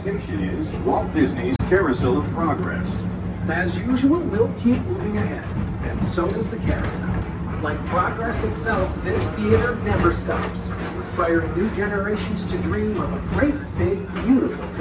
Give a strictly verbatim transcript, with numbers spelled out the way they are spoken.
station is Walt Disney's Carousel of Progress. As usual, we'll keep moving ahead, and so does the carousel. Like progress itself, this theater never stops, inspiring new generations to dream of a great, big, beautiful